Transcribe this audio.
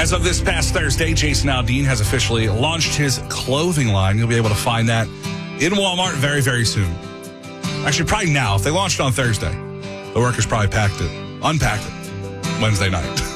As of this past Thursday, Jason Aldean has officially launched his clothing line. You'll be able to find that in Walmart very, very soon. Actually, probably now. If they launched on Thursday, the workers probably unpacked it Wednesday night.